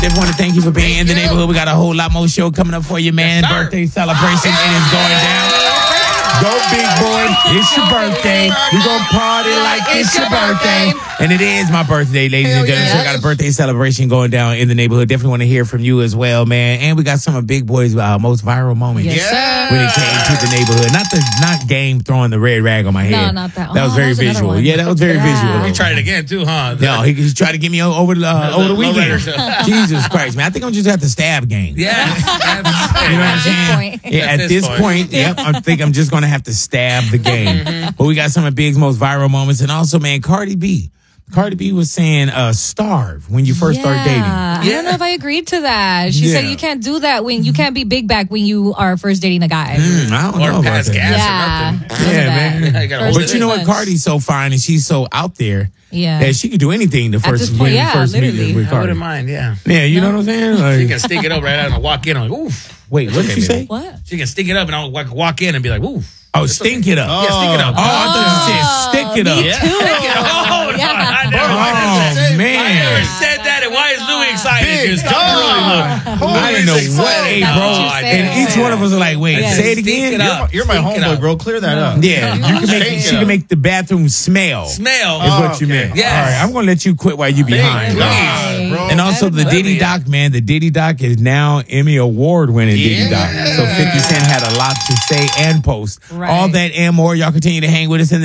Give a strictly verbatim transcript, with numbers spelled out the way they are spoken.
Definitely want to thank you for being in the neighborhood. We got a whole lot more show coming up for you, man. Yes, Birthday celebration. It is going down. Go, big boy. It's your birthday. We're going to party like it's your birthday. And it is my birthday, ladies and gentlemen. So we got a birthday celebration going down in the neighborhood. Definitely want to hear from you as well, man. And we got some of Big Boy's uh, most viral moments. Yes, sir. When it came to the neighborhood. Not the not game throwing the red rag on my head. No, not that. That was Oh, very that was another visual. one. Yeah, that was very Yeah. visual. He tried it again, too, huh? No, he, he tried to get me o- over the, uh, over the low weekend. riders. Jesus Christ, man. I think I'm just at the stab game. Yeah. You know what I'm At this saying? point. Yeah, at, At this this point, point. yep, I think I'm just going to have to stab the game. But we got some of Big's most viral moments. And also, man, Cardi B. Cardi B was saying uh, starve when you first yeah. start dating. I don't know if I agreed to that. She said Yeah. you can't do that when you can't be big back when you are first dating a guy. Mm, I don't Or know about pass that. gas Yeah. or nothing. None of Yeah, that. man. Yeah, you gotta First hold But it you know in. what? Cardi's so fine and she's so out there Yeah. that she could do anything the At first this point, when you yeah, first meet literally. with I Cardi. wouldn't mind, yeah. Yeah, you know what I'm saying? She Like, can stick it up right out and walk in. I'm like, oof. wait, what did Okay, you say? baby. What? She can stick it up and I'll like, walk in and be like, oof. Oh, stink it up. Yeah, stick it up. Oh, I thought you said stick it up. Me too. Stick it up. Oh, no, Yeah. I never, Oh, I never, man. I never said that. And why is Louis excited? Big Just stop dog. really look. I didn't know Louis is what, excited. hey, That's bro. what you I said. And didn't each say one of that. us are like, wait, Yeah. say it Stink again. it up. You're my Stink it homeboy, up. bro. Clear that up. Yeah, you can make Stink she it can up. make the bathroom smell. Smell. Is what Oh, you okay. meant. Yes. All right, I'm gonna let you quit while you behind. God. Right. bro. And also the Let Diddy me- Doc, man. The Diddy Doc is now Emmy Award winning Diddy Doc. Yeah. So fifty Cent had a lot to say and post. Right. All that and more. Y'all continue to hang with us in the